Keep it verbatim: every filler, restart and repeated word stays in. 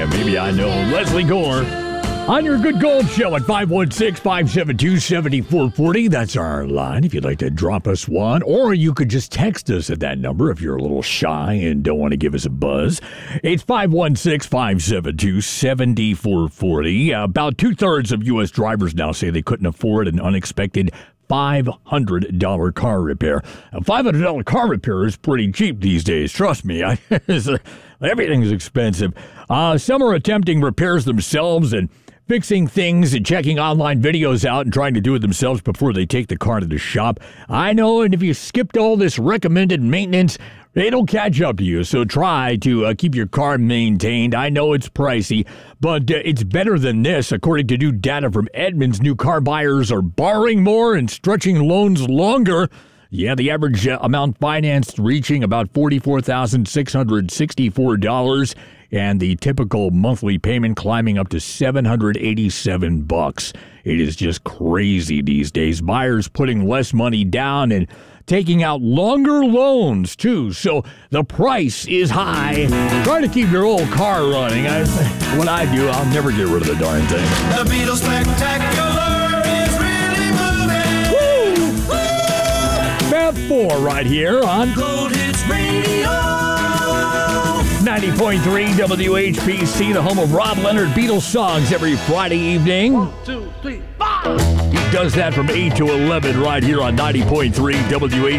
Yeah, maybe I know. Leslie Gore on your Good Gold Show at five one six, five seven two, seven four four zero. That's our line if you'd like to drop us one. Or you could just text us at that number if you're a little shy and don't want to give us a buzz. It's five one six, five seven two, seven four four zero. About two-thirds of U S drivers now say they couldn't afford an unexpected five hundred dollars car repair. A five hundred dollars car repair is pretty cheap these days. Trust me. I, everything's expensive. Uh, some are attempting repairs themselves and fixing things and checking online videos out and trying to do it themselves before they take the car to the shop. I know, and if you skipped all this recommended maintenance, it'll catch up to you. So try to uh, keep your car maintained. I know it's pricey, but uh, it's better than this. According to new data from Edmunds, new car buyers are borrowing more and stretching loans longer. Yeah, the average uh, amount financed reaching about forty-four thousand six hundred sixty-four dollars, and the typical monthly payment climbing up to seven hundred eighty-seven bucks. It is just crazy these days. Buyers putting less money down and taking out longer loans, too. So the price is high. Try to keep your old car running. I, what I do, I'll never get rid of the darn thing. The Beatles Spectacular is really moving. Woo! Woo! Fab four right here on Gold Hits Radio. ninety point three W H P C, the home of Rob Leonard Beatles songs every Friday evening. One, two, three, five. He does that from eight to eleven right here on ninety point three W H P C.